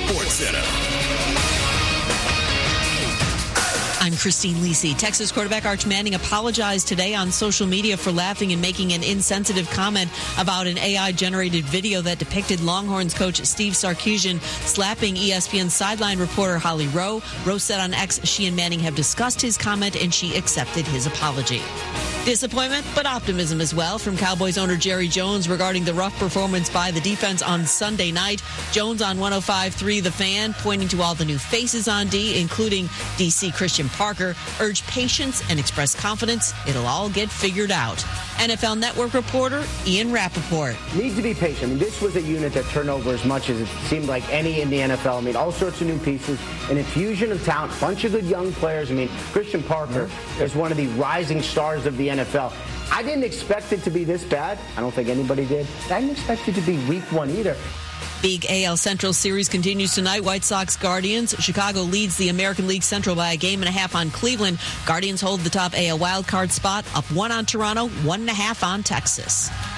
Sports Center. I'm Christine Lisi. Texas quarterback Arch Manning apologized today on social media for laughing and making an insensitive comment about an AI-generated video that depicted Longhorns coach Steve Sarkisian slapping ESPN sideline reporter Holly Rowe. Rowe said on X she and Manning have discussed his comment and she accepted his apology. Disappointment, but optimism as well from Cowboys owner Jerry Jones regarding the rough performance by the defense on Sunday night. Jones on 105.3 The Fan, pointing to all the new faces on D, including DC Christian Parker, urged patience and expressed confidence it'll all get figured out. NFL Network reporter Ian Rappaport. Need to be patient. I mean, this was a unit that turned over as much as it seemed like any in the NFL. I mean, all sorts of new pieces, an infusion of talent, bunch of good young players. I mean, Christian Parker is one of the rising stars of the NFL. I didn't expect it to be this bad. I don't think anybody did. I didn't expect it to be week one either. Big AL Central Series continues tonight. White Sox Guardians. Chicago leads the American League Central by a 1.5 on Cleveland. Guardians hold the top AL wildcard spot, up 1 on Toronto, 1.5 on Texas.